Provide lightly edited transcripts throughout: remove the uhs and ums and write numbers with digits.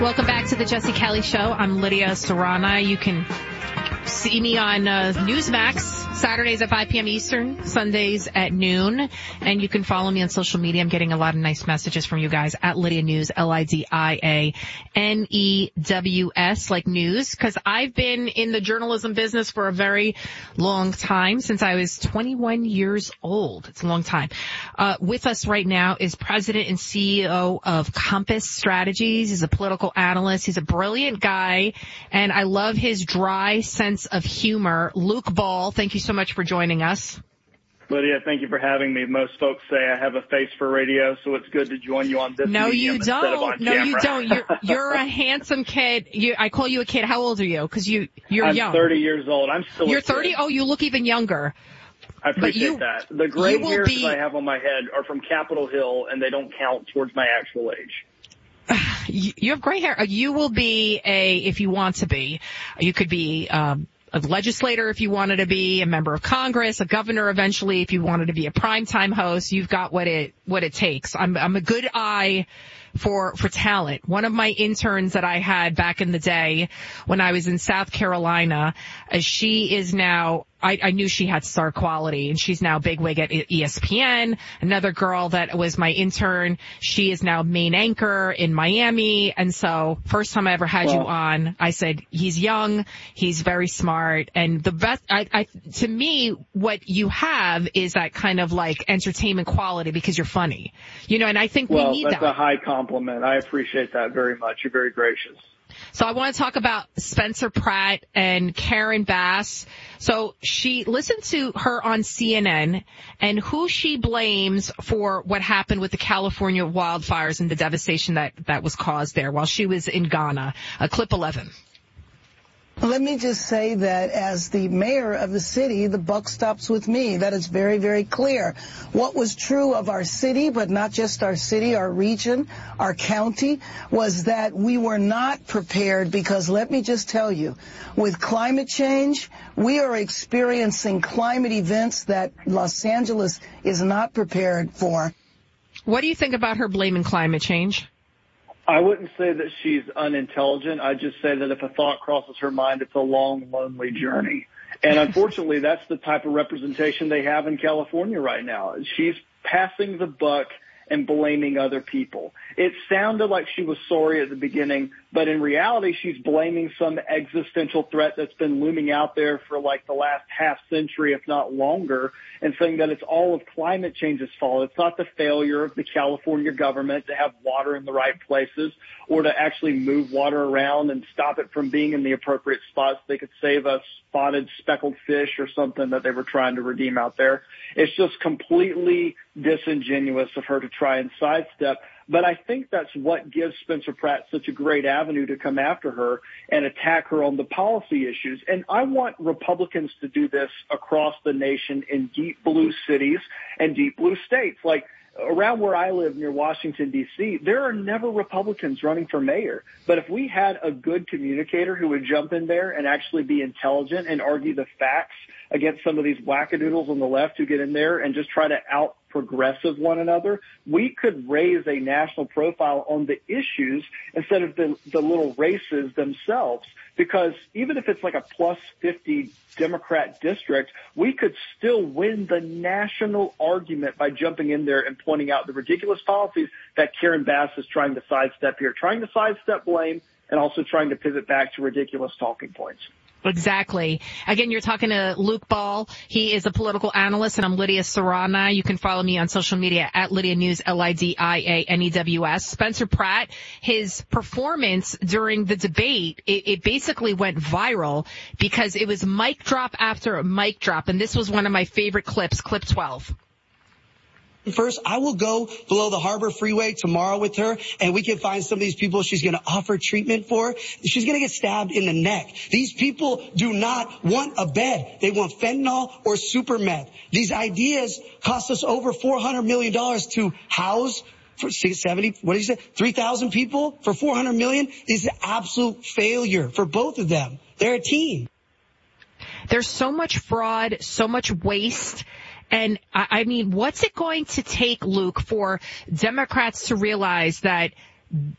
Welcome back to the Jesse Kelly Show. I'm Lydia Serrana. You can see me on Newsmax, Saturdays at 5 p.m. Eastern, Sundays at noon. And you can follow me on social media. I'm getting a lot of nice messages from you guys at Lydia News, LIDIANEWS, like news, because I've been in the journalism business for a very long time, since I was 21 years old. It's a long time. With us right now is President and CEO of Compass Strategies. He's a political analyst. He's a brilliant guy, and I love his dry sense of humor. Luke Ball, thank you so much for joining us. Lydia, thank you for having me. Most folks say I have a face for radio, so it's good to join you on this No, medium you instead of on don't. No, camera. you don't. You're a handsome kid. I call you a kid. How old are you? Because you're young. I'm 30 years old. I'm still You're a kid. 30? Oh, you look even younger. I appreciate that. The gray hairs that I have on my head are from Capitol Hill, and they don't count towards my actual age. You have gray hair. You will be if you want to be, you could be a legislator if you wanted to be, a member of Congress, a governor eventually if you wanted to be a primetime host. You've got what it takes. I'm a good eye for talent. One of my interns that I had back in the day when I was in South Carolina, she is now, I knew she had star quality, and she's now bigwig at ESPN. Another girl that was my intern, she is now main anchor in Miami. And so first time I ever had you on, I said, he's young, he's very smart, and the best, to me, what you have is that kind of like entertainment quality because you're funny, and I think we need that. Well, that's a high compliment. I appreciate that very much. You're very gracious. So I want to talk about Spencer Pratt and Karen Bass. So she listened to her on CNN and who she blames for what happened with the California wildfires and the devastation that was caused there while she was in Ghana. Clip 11. Let me just say that as the mayor of the city, the buck stops with me. That is very, very clear. What was true of our city, but not just our city, our region, our county, was that we were not prepared because let me just tell you, with climate change, we are experiencing climate events that Los Angeles is not prepared for. What do you think about her blaming climate change? I wouldn't say that she's unintelligent. I'd just say that if a thought crosses her mind, it's a long, lonely journey. And unfortunately, that's the type of representation they have in California right now. She's passing the buck and blaming other people. It sounded like she was sorry at the beginning, but in reality, she's blaming some existential threat that's been looming out there for like the last half century, if not longer, and saying that it's all of climate change's fault. It's not the failure of the California government to have water in the right places or to actually move water around and stop it from being in the appropriate spots. They could save us spotted speckled fish or something that they were trying to redeem out there. It's just completely disingenuous of her to try and sidestep. But I think that's what gives Spencer Pratt such a great avenue to come after her and attack her on the policy issues. And I want Republicans to do this across the nation in deep blue cities and deep blue states. Like around where I live near Washington, D.C., there are never Republicans running for mayor. But if we had a good communicator who would jump in there and actually be intelligent and argue the facts against some of these wackadoodles on the left who get in there and just try to out-progressive one another, we could raise a national profile on the issues instead of the little races themselves. Because even if it's like a plus 50 Democrat district, we could still win the national argument by jumping in there and pointing out the ridiculous policies that Karen Bass is trying to sidestep here, trying to sidestep blame and also trying to pivot back to ridiculous talking points. Exactly. Again, you're talking to Luke Ball. He is a political analyst, and I'm Lydia Serrana. You can follow me on social media at Lydia News, LIDIANEWS. Spencer Pratt, his performance during the debate, it basically went viral because it was mic drop after mic drop, and this was one of my favorite clips, clip 12. First, I will go below the Harbor Freeway tomorrow with her, and we can find some of these people she's going to offer treatment for. She's going to get stabbed in the neck. These people do not want a bed. They want fentanyl or super meth. These ideas cost us over $400 million to house for 70, what did you say, 3,000 people for $400 million? This is an absolute failure for both of them. They're a team. There's so much fraud, so much waste. And I mean, what's it going to take, Luke, for Democrats to realize that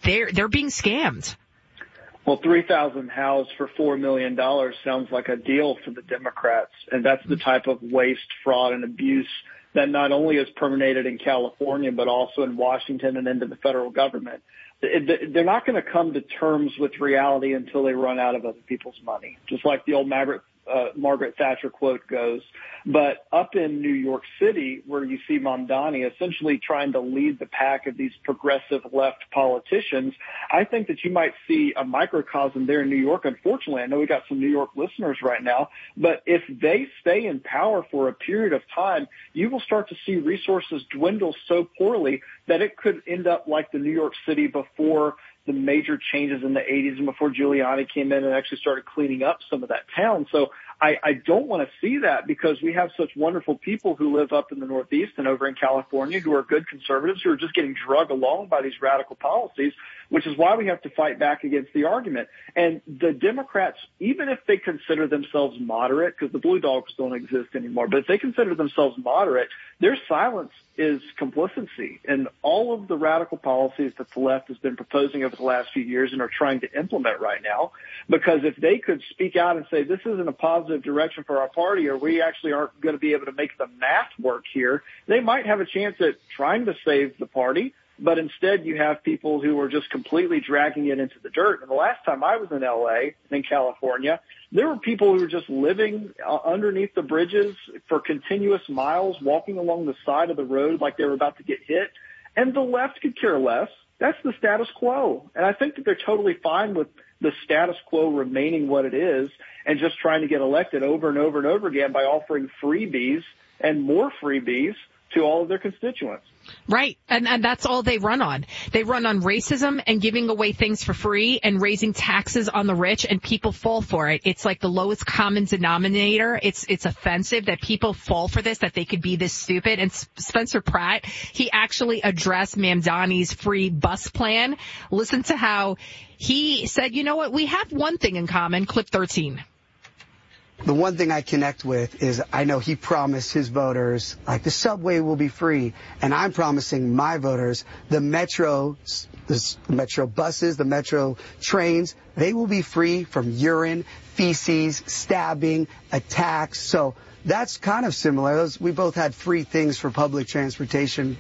they're being scammed. Well, 3,000 housed for $4 million sounds like a deal for the Democrats. And that's the type of waste, fraud, and abuse that not only is permeated in California, but also in Washington and into the federal government. They're not going to come to terms with reality until they run out of other people's money, just like the old Margaret Thatcher quote goes. But up in New York City, where you see Mamdani essentially trying to lead the pack of these progressive left politicians, I think that you might see a microcosm there in New York. Unfortunately, I know we got some New York listeners right now, but if they stay in power for a period of time, you will start to see resources dwindle so poorly that it could end up like the New York City before the major changes in the 80s and before Giuliani came in and actually started cleaning up some of that town. So I don't want to see that, because we have such wonderful people who live up in the Northeast and over in California who are good conservatives who are just getting drugged along by these radical policies, which is why we have to fight back against the argument. And the Democrats, even if they consider themselves moderate, because the blue dogs don't exist anymore, but if they consider themselves moderate, their silence is complicity in all of the radical policies that the left has been proposing over the last few years and are trying to implement right now. Because if they could speak out and say, this isn't a positive direction for our party, or we actually aren't going to be able to make the math work here, they might have a chance at trying to save the party. But instead, you have people who are just completely dragging it into the dirt. And the last time I was in L.A., in California, there were people who were just living underneath the bridges for continuous miles, walking along the side of the road like they were about to get hit. And the left could care less. That's the status quo. And I think that they're totally fine with the status quo remaining what it is and just trying to get elected over and over and over again by offering freebies and more freebies to all of their constituents. Right. And that's all they run on. They run on racism and giving away things for free and raising taxes on the rich, and people fall for it. It's like the lowest common denominator. It's offensive that people fall for this, that they could be this stupid. And Spencer Pratt, he actually addressed Mamdani's free bus plan. Listen to how he said, you know what, we have one thing in common, clip 13. The one thing I connect with is I know he promised his voters, like, the subway will be free. And I'm promising my voters the metro buses, the metro trains, they will be free from urine, feces, stabbing, attacks. So that's kind of similar. We both had free things for public transportation.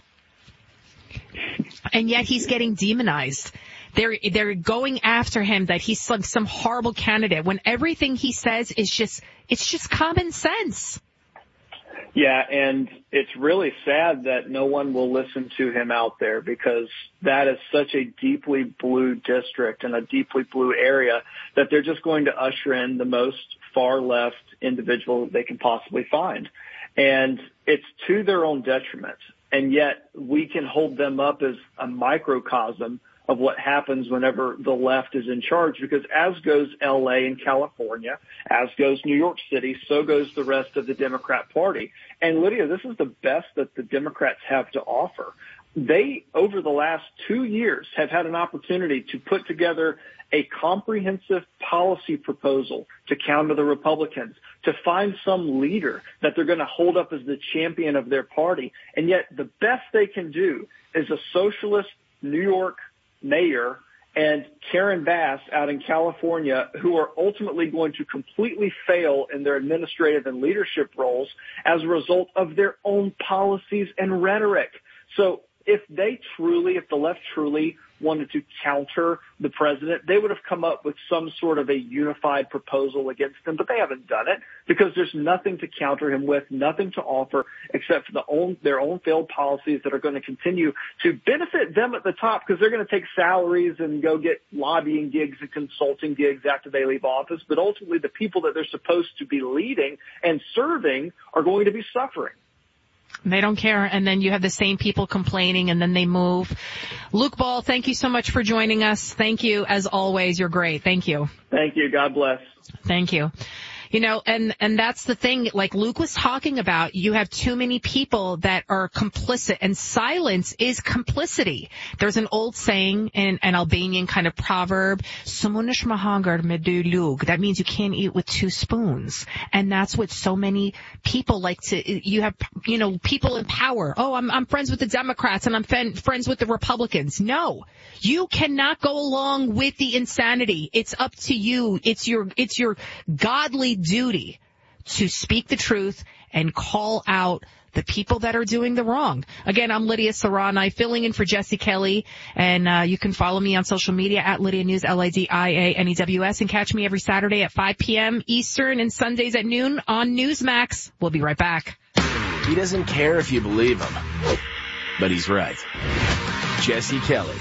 And yet he's getting demonized. They're going after him that he's some horrible candidate when everything he says is it's just common sense. Yeah, and it's really sad that no one will listen to him out there, because that is such a deeply blue district and a deeply blue area that they're just going to usher in the most far left individual they can possibly find. And it's to their own detriment. And yet we can hold them up as a microcosm of what happens whenever the left is in charge, because as goes L.A. and California, as goes New York City, so goes the rest of the Democrat Party. And Lydia, this is the best that the Democrats have to offer. They, over the last 2 years, have had an opportunity to put together a comprehensive policy proposal to counter the Republicans, to find some leader that they're going to hold up as the champion of their party. And yet the best they can do is a socialist New York mayor and Karen Bass out in California, who are ultimately going to completely fail in their administrative and leadership roles as a result of their own policies and rhetoric. So if the left truly wanted to counter the president, they would have come up with some sort of a unified proposal against him, but they haven't done it because there's nothing to counter him with, nothing to offer except for their own failed policies that are going to continue to benefit them at the top, because they're going to take salaries and go get lobbying gigs and consulting gigs after they leave office. But ultimately, the people that they're supposed to be leading and serving are going to be suffering. They don't care, and then you have the same people complaining, and then they move. Luke Ball, thank you so much for joining us. Thank you, as always. You're great. Thank you. Thank you. God bless. Thank you. And that's the thing, like Luke was talking about, you have too many people that are complicit, and silence is complicity. There's an old saying in an Albanian kind of proverb, "Sumunish mahangar me dy lug." That means you can't eat with two spoons. And that's what so many people like to, you have, people in power. Oh, I'm friends with the Democrats and I'm friends with the Republicans. No, you cannot go along with the insanity. It's up to you. It's your godly duty to speak the truth and call out the people that are doing the wrong. Again, I'm Lydia Serrani, filling in for Jesse Kelly, and you can follow me on social media at Lydia News, LIDIANEWS, and catch me every Saturday at 5 p.m. Eastern and Sundays at noon on Newsmax. We'll be right back. He doesn't care if you believe him, but he's right. Jesse Kelly.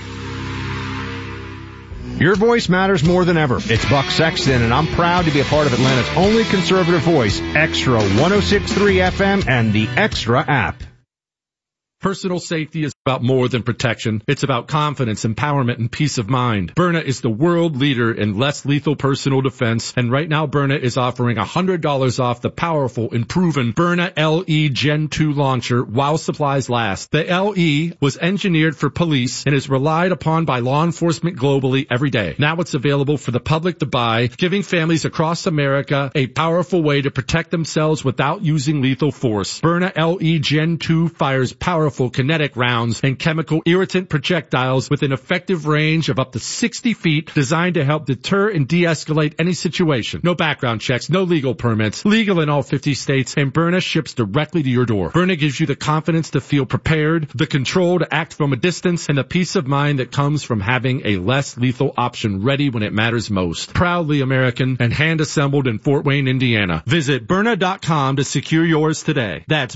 Your voice matters more than ever. It's Buck Sexton, and I'm proud to be a part of Atlanta's only conservative voice, Extra 106.3 FM and the Extra app. Personal safety is about more than protection. It's about confidence, empowerment, and peace of mind. Byrna is the world leader in less lethal personal defense, and right now Byrna is offering $100 off the powerful and proven Byrna LE Gen 2 launcher while supplies last. The LE was engineered for police and is relied upon by law enforcement globally every day. Now it's available for the public to buy, giving families across America a powerful way to protect themselves without using lethal force. Byrna LE Gen 2 fires powerful kinetic rounds and chemical irritant projectiles with an effective range of up to 60 feet, designed to help deter and de-escalate any situation. No background checks, no legal permits, legal in all 50 states, and Byrna ships directly to your door. Byrna gives you the confidence to feel prepared, the control to act from a distance, and the peace of mind that comes from having a less lethal option ready when it matters most. Proudly American and hand-assembled in Fort Wayne, Indiana. Visit Byrna.com to secure yours today. That's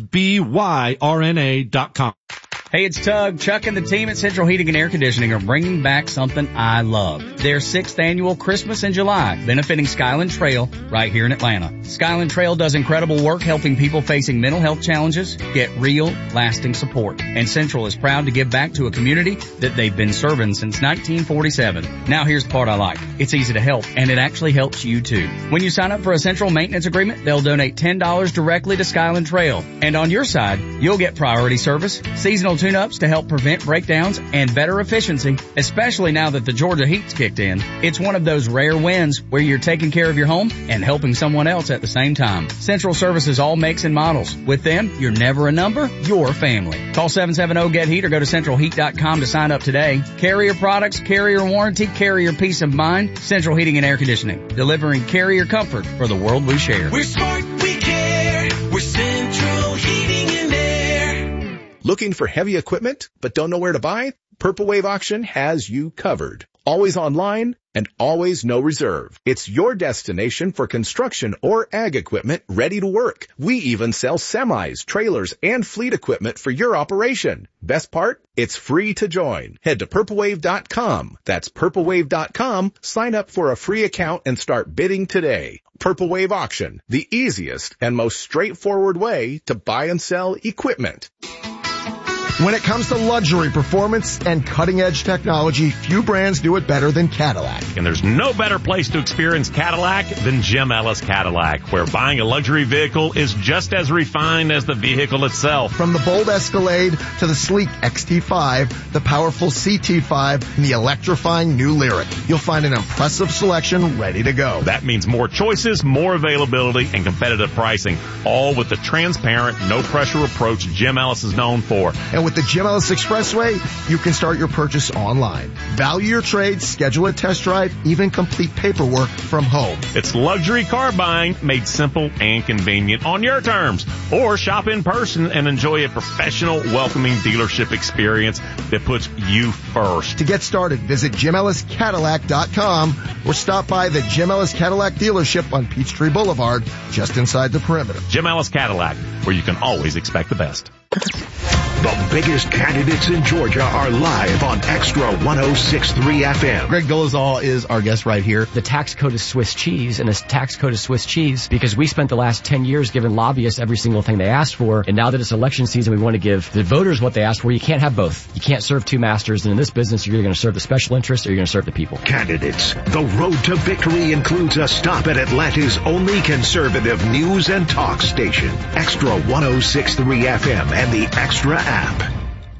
BYRNA.com. Hey, it's Tug. Chuck and the team at Central Heating and Air Conditioning are bringing back something I love. Their 6th annual Christmas in July, benefiting Skyland Trail right here in Atlanta. Skyland Trail does incredible work helping people facing mental health challenges get real, lasting support. And Central is proud to give back to a community that they've been serving since 1947. Now here's the part I like. It's easy to help, and it actually helps you too. When you sign up for a Central maintenance agreement, they'll donate $10 directly to Skyland Trail. And on your side, you'll get priority service, seasonal tune-ups to help prevent breakdowns, and better efficiency, especially now that the Georgia heat's kicked in. It's one of those rare wins where you're taking care of your home and helping someone else at the same time. Central services all makes and models. With them, you're never a number, you're family. Call 770-GET-HEAT or go to centralheat.com to sign up today. Carrier products, carrier warranty, carrier peace of mind. Central Heating and Air Conditioning, delivering carrier comfort for the world we share. We're smart, we care. We're Central Heating and Air. Looking for heavy equipment but don't know where to buy? Purple Wave Auction has you covered. Always online and always no reserve. It's your destination for construction or ag equipment ready to work. We even sell semis, trailers, and fleet equipment for your operation. Best part? It's free to join. Head to purplewave.com. That's purplewave.com. Sign up for a free account and start bidding today. Purple Wave Auction, the easiest and most straightforward way to buy and sell equipment. When it comes to luxury, performance, and cutting-edge technology, few brands do it better than Cadillac. And there's no better place to experience Cadillac than Jim Ellis Cadillac, where buying a luxury vehicle is just as refined as the vehicle itself. From the bold Escalade to the sleek XT5, the powerful CT5, and the electrifying new Lyriq, you'll find an impressive selection ready to go. That means more choices, more availability, and competitive pricing, all with the transparent, no-pressure approach Jim Ellis is known for. And with the Jim Ellis Expressway, you can start your purchase online. Value your trade, schedule a test drive, even complete paperwork from home. It's luxury car buying made simple and convenient on your terms. Or shop in person and enjoy a professional, welcoming dealership experience that puts you first. To get started, visit JimEllisCadillac.com or stop by the Jim Ellis Cadillac dealership on Peachtree Boulevard, just inside the perimeter. Jim Ellis Cadillac, where you can always expect the best. The biggest candidates in Georgia are live on Extra 106.3 FM. Greg Dolezal is our guest right here. The tax code is Swiss cheese, and this tax code is Swiss cheese because we spent the last 10 years giving lobbyists every single thing they asked for, and now that it's election season, we want to give the voters what they asked for. You can't have both. You can't serve two masters, and in this business, you're either going to serve the special interests or you're going to serve the people. Candidates. The road to victory includes a stop at Atlanta's only conservative news and talk station, Extra 106.3 FM and the Extra app.